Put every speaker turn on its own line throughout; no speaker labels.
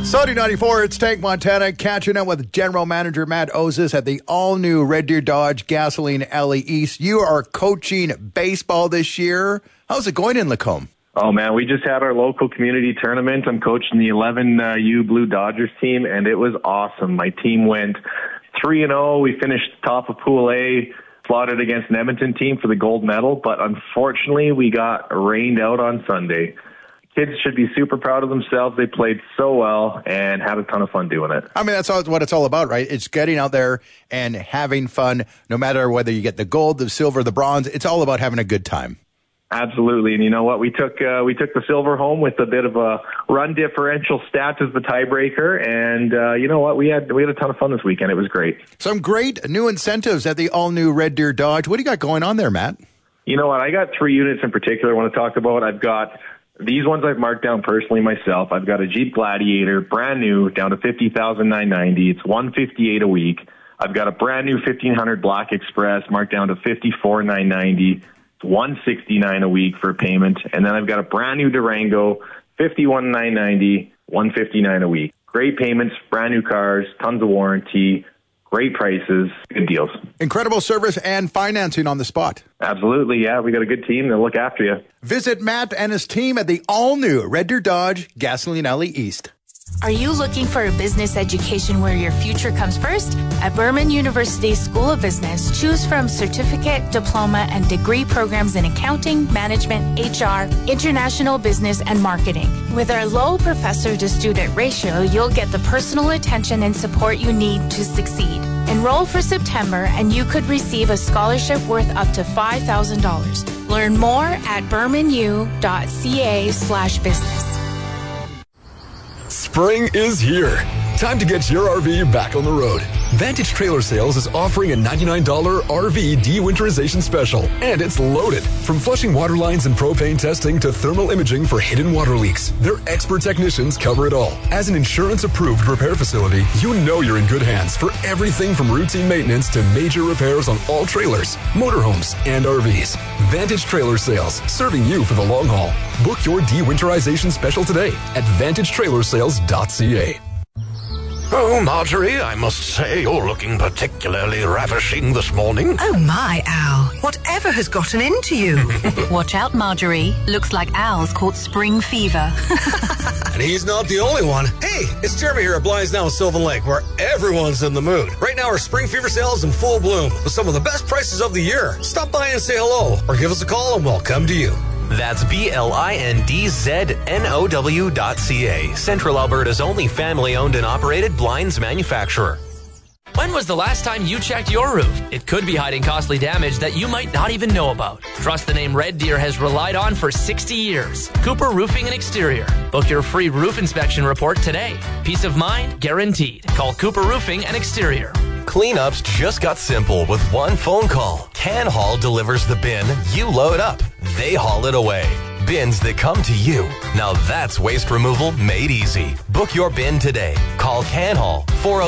Saudi 94, it's Tank Montana, catching up with General Manager Matt Ozis at the all-new Red Deer Dodge Gasoline Alley East. You are coaching baseball this year. How's it going in Lacombe?
Oh, man, we just had our local community tournament. I'm coaching the 11U Blue Dodgers team, and it was awesome. My team went 3-0. We finished top of Pool A, slotted against an Edmonton team for the gold medal, but unfortunately we got rained out on Sunday. Kids should be super proud of themselves. They played so well and had a ton of fun doing it.
I mean, that's what it's all about, right? It's getting out there and having fun, no matter whether you get the gold, the silver, the bronze. It's all about having a good time.
Absolutely. And you know what? We took the silver home with a bit of a run differential stats as the tiebreaker. And you know what? We had a ton of fun this weekend. It was great.
Some great new incentives at the all-new Red Deer Dodge. What do you got going on there, Matt?
You know what? I got 3 units in particular I want to talk about. I've got these ones I've marked down personally myself. I've got a Jeep Gladiator, brand new, down to $50,990. It's $158 a week. I've got a brand new 1500 Black Express marked down to $54,990. It's $169 a week for payment. And then I've got a brand new Durango, $51,990, $159 a week. Great payments, brand new cars, tons of warranty. Great prices, good deals.
Incredible service and financing on the spot.
Absolutely, yeah. We got a good team. They'll look after you.
Visit Matt and his team at the all-new Red Deer Dodge Gasoline Alley East.
Are you looking for a business education where your future comes first? At Berman University School of Business, choose from certificate, diploma, and degree programs in accounting, management, HR, international business, and marketing. With our low professor-to-student ratio, you'll get the personal attention and support you need to succeed. Enroll for September, and you could receive a scholarship worth up to $5,000. Learn more at bermanu.ca/business.
Spring is here. Time to get your RV back on the road. Vantage Trailer Sales is offering a $99 RV de-winterization special, and it's loaded. From flushing water lines and propane testing to thermal imaging for hidden water leaks, their expert technicians cover it all. As an insurance-approved repair facility, you know you're in good hands for everything from routine maintenance to major repairs on all trailers, motorhomes, and RVs. Vantage Trailer Sales, serving you for the long haul. Book your de-winterization special today at vantagetrailersales.ca.
Oh, Marjorie, I must say you're looking particularly ravishing this morning.
Oh, my, Al. Whatever has gotten into you?
Watch out, Marjorie. Looks like Al's caught spring fever.
And he's not the only one. Hey, it's Jeremy here at Blinds Now in Sylvan Lake, where everyone's in the mood. Right now, our spring fever sale is in full bloom with some of the best prices of the year. Stop by and say hello, or give us a call and we'll come to you.
That's BLINDZNOW.ca, Central Alberta's only family-owned and operated blinds manufacturer.
When was the last time you checked your roof? It could be hiding costly damage that you might not even know about. Trust the name Red Deer has relied on for 60 years. Cooper Roofing and Exterior. Book your free roof inspection report today. Peace of mind guaranteed. Call Cooper Roofing and Exterior.
Cleanups just got simple with one phone call. Can Haul delivers the bin, you load up, they haul it away. Bins that come to you. Now that's waste removal made easy. Book your bin today. Call Can Haul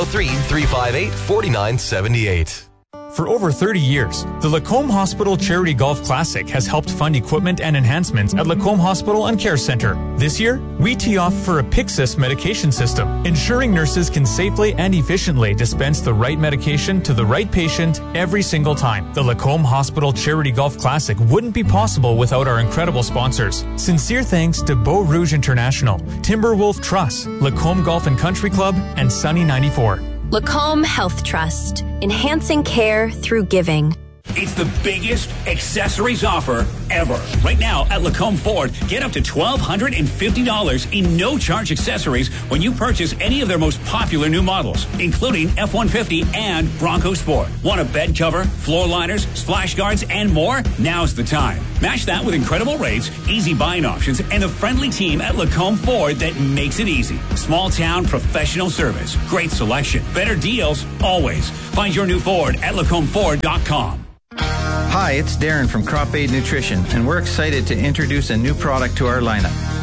403-358-4978.
For over 30 years, the Lacombe Hospital Charity Golf Classic has helped fund equipment and enhancements at Lacombe Hospital and Care Center. This year, we tee off for a Pyxis medication system, ensuring nurses can safely and efficiently dispense the right medication to the right patient every single time. The Lacombe Hospital Charity Golf Classic wouldn't be possible without our incredible sponsors. Sincere thanks to Beau Rouge International, Timberwolf Trust, Lacombe Golf and Country Club, and Sunny 94.
Lacombe Health Trust, enhancing care through giving.
It's the biggest accessories offer ever. Right now at Lacombe Ford, get up to $1,250 in no-charge accessories when you purchase any of their most popular new models, including F-150 and Bronco Sport. Want a bed cover, floor liners, splash guards, and more? Now's the time. Match that with incredible rates, easy buying options, and a friendly team at Lacombe Ford that makes it easy. Small town professional service. Great selection. Better deals always. Find your new Ford at LacombFord.com.
Hi, it's Darren from Crop Aid Nutrition, and we're excited to introduce a new product to our lineup.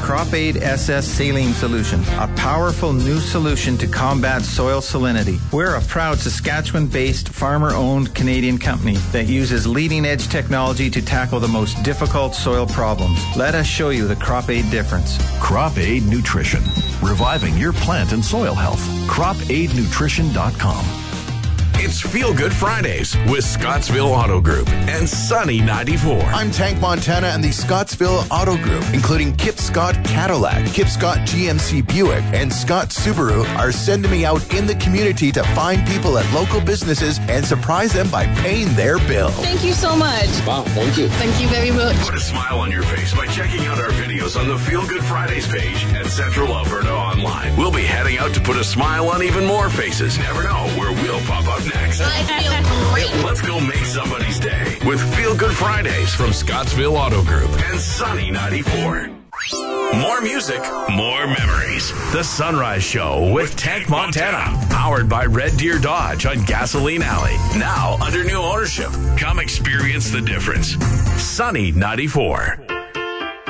Crop Aid SS Saline Solution, a powerful new solution to combat soil salinity. We're a proud Saskatchewan-based, farmer-owned Canadian company that uses leading-edge technology to tackle the most difficult soil problems. Let us show you the Crop Aid difference.
Crop Aid Nutrition, reviving your plant and soil health. CropAidNutrition.com.
It's Feel Good Fridays with Scottsville Auto Group and Sunny 94.
I'm Tank Montana and the Scottsville Auto Group, including Kip Scott Cadillac, Kip Scott GMC Buick, and Scott Subaru, are sending me out in the community to find people at local businesses and surprise them by paying their bill.
Thank you so much.
Wow, thank you.
Thank you very much.
Put a smile on your face by checking out our videos on the Feel Good Fridays page at Central Alberta Online. We'll be heading out to put a smile on even more faces. Never know where we'll pop up next.
I feel great.
Let's go make somebody's day with Feel Good Fridays from Scottsville Auto Group and Sunny 94. More music, more memories. The Sunrise Show with Tank Montana. Powered by Red Deer Dodge on Gasoline Alley. Now under new ownership. Come experience the difference. Sunny 94.